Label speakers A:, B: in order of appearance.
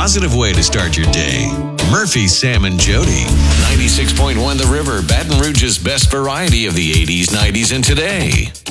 A: positive way to start your day. Murphy, Sam, and Jody. 96.1 The River, Baton Rouge's best variety of the 80s, 90s, and today.